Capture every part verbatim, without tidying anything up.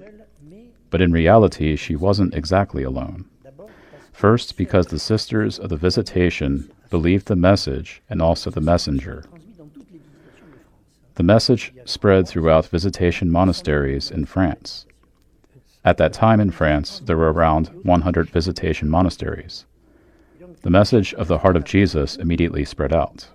But in reality, she wasn't exactly alone. First, because the Sisters of the Visitation believed the message and also the messenger. The message spread throughout Visitation monasteries in France. At that time in France, there were around one hundred Visitation monasteries. The message of the heart of Jesus immediately spread out.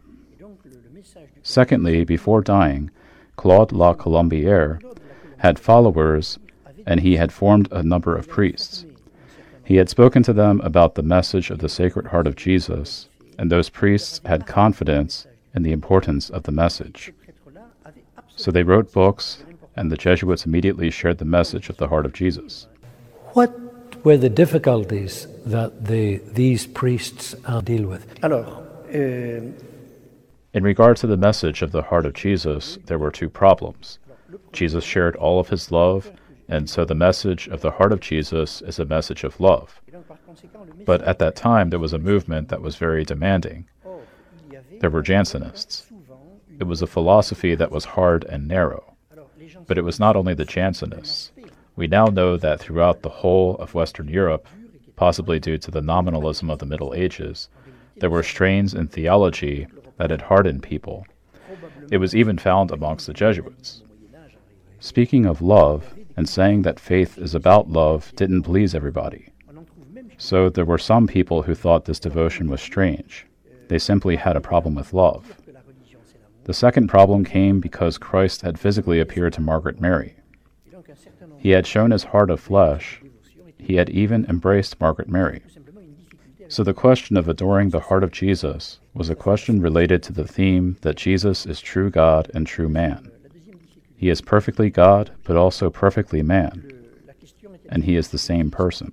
Secondly, before dying, Claude La Colombière had followers, and he had formed a number of priests. He had spoken to them about the message of the Sacred Heart of Jesus, and those priests had confidence in the importance of the message. So they wrote books, and the Jesuits immediately shared the message of the heart of Jesus. What were the difficulties that the, these priests uh, deal with? Alors, euh, In regard to the message of the heart of Jesus, there were two problems. Jesus shared all of his love, and so the message of the heart of Jesus is a message of love. But at that time, there was a movement that was very demanding. There were Jansenists. It was a philosophy that was hard and narrow. But it was not only the Jansenists. We now know that throughout the whole of Western Europe, possibly due to the nominalism of the Middle Ages, there were strains in theology that had hardened people. It was even found amongst the Jesuits. Speaking of love and saying that faith is about love didn't please everybody. So there were some people who thought this devotion was strange. They simply had a problem with love. The second problem came because Christ had physically appeared to Margaret Mary. He had shown his heart of flesh. He had even embraced Margaret Mary. So the question of adoring the heart of Jesus was a question related to the theme that Jesus is true God and true man. He is perfectly God, but also perfectly man, and he is the same person.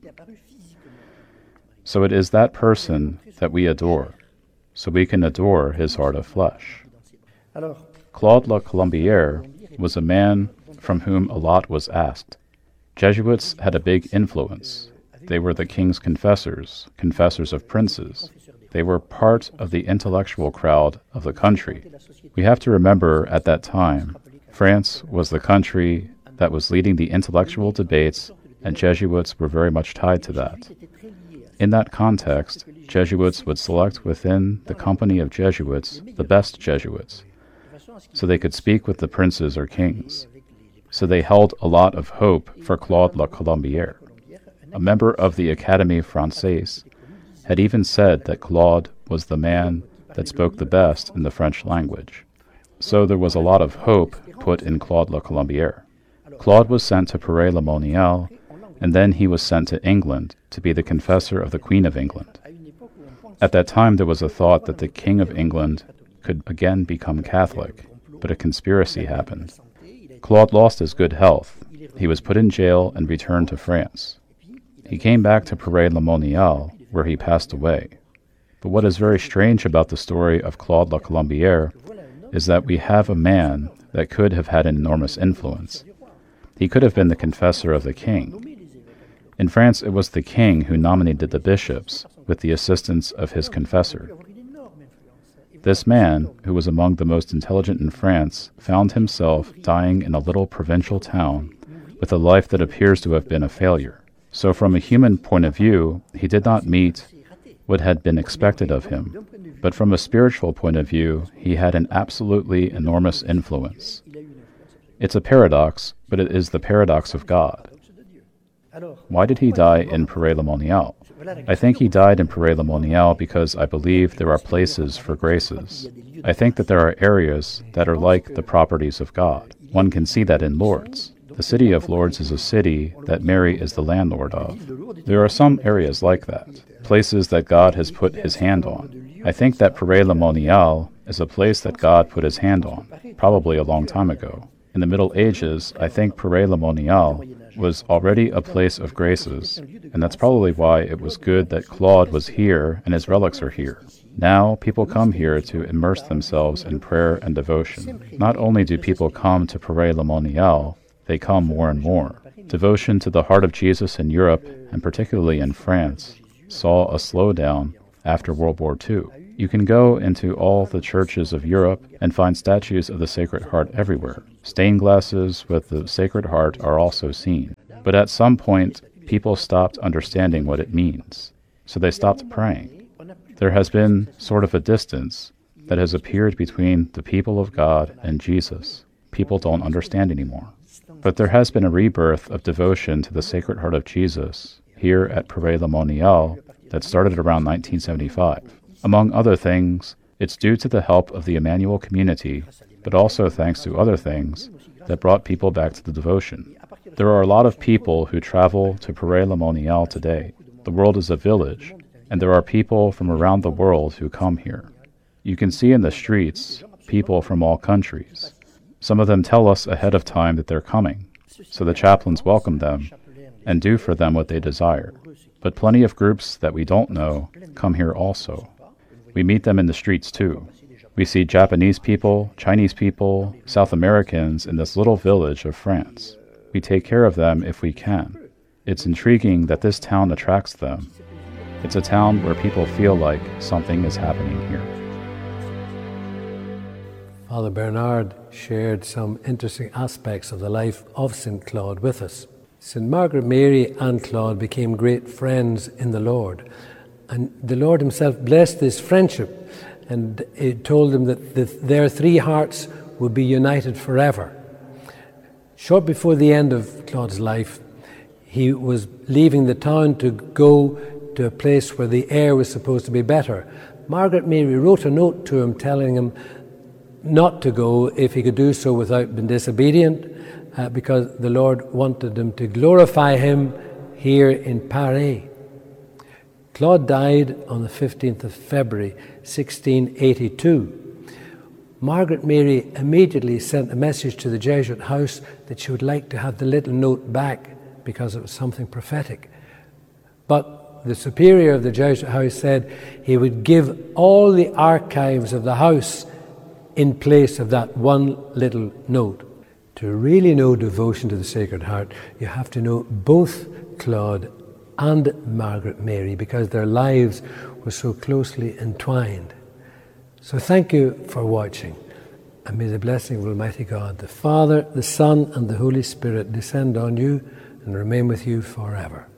So it is that person that we adore, so we can adore his heart of flesh. Claude La Colombière was a man from whom a lot was asked. Jesuits had a big influence. They were the king's confessors, confessors of princes. They were part of the intellectual crowd of the country. We have to remember at that time, France was the country that was leading the intellectual debates, and Jesuits were very much tied to that. In that context, Jesuits would select within the company of Jesuits the best Jesuits, so they could speak with the princes or kings. So they held a lot of hope for Claude La Colombière. A member of the Académie Française had even said that Claude was the man that spoke the best in the French language. So there was a lot of hope put in Claude La Colombière. Claude was sent to Paray-le-Monial, and then he was sent to England to be the confessor of the Queen of England. At that time there was a thought that the King of England could again become Catholic, but a conspiracy happened. Claude lost his good health. He was put in jail and returned to France. He came back to Paray-le-Monial, where he passed away. But what is very strange about the story of Claude La Colombière is that we have a man that could have had an enormous influence. He could have been the confessor of the king. In France, it was the king who nominated the bishops with the assistance of his confessor. This man, who was among the most intelligent in France, found himself dying in a little provincial town with a life that appears to have been a failure. So from a human point of view, he did not meet what had been expected of him. But from a spiritual point of view, he had an absolutely enormous influence. It's a paradox, but it is the paradox of God. Why did he die in Paray-le-Monial? I think he died in Paray-le-Monial because I believe there are places for graces. I think that there are areas that are like the properties of God. One can see that in Lourdes. The city of Lourdes is a city that Mary is the landlord of. There are some areas like that, places that God has put his hand on. I think that Paray-le-Monial is a place that God put his hand on, probably a long time ago. In the Middle Ages, I think Paray-le-Monial was already a place of graces, and that's probably why it was good that Claude was here and his relics are here. Now, people come here to immerse themselves in prayer and devotion. Not only do people come to Paray-le-Monial, they come more and more. Devotion to the heart of Jesus in Europe, and particularly in France, saw a slowdown after World War Two. You can go into all the churches of Europe and find statues of the Sacred Heart everywhere. Stained glasses with the Sacred Heart are also seen. But at some point, people stopped understanding what it means, so they stopped praying. There has been sort of a distance that has appeared between the people of God and Jesus. People don't understand anymore. But there has been a rebirth of devotion to the Sacred Heart of Jesus here at Paray-le-Monial that started around nineteen seventy-five. Among other things, it's due to the help of the Emmanuel community, but also thanks to other things that brought people back to the devotion. There are a lot of people who travel to Paray-le-Monial today. The world is a village, and there are people from around the world who come here. You can see in the streets people from all countries. Some of them tell us ahead of time that they're coming, so the chaplains welcome them and do for them what they desire. But plenty of groups that we don't know come here also. We meet them in the streets too. We see Japanese people, Chinese people, South Americans in this little village of France. We take care of them if we can. It's intriguing that this town attracts them. It's a town where people feel like something is happening here. Father Bernard shared some interesting aspects of the life of Saint Claude with us. Saint Margaret Mary and Claude became great friends in the Lord, and the Lord himself blessed this friendship, and it told them that the, their three hearts would be united forever. Short before the end of Claude's life, he was leaving the town to go to a place where the air was supposed to be better. Margaret Mary wrote a note to him telling him not to go if he could do so without being disobedient, uh, because the Lord wanted him to glorify him here in Paris. Claude died on the fifteenth of February, sixteen eighty-two. Margaret Mary immediately sent a message to the Jesuit house that she would like to have the little note back because it was something prophetic. But the superior of the Jesuit house said he would give all the archives of the house in place of that one little note. To really know devotion to the Sacred Heart, you have to know both Claude and Margaret Mary, because their lives were so closely entwined. So thank you for watching, and may the blessing of Almighty God, the Father, the Son, and the Holy Spirit descend on you and remain with you forever.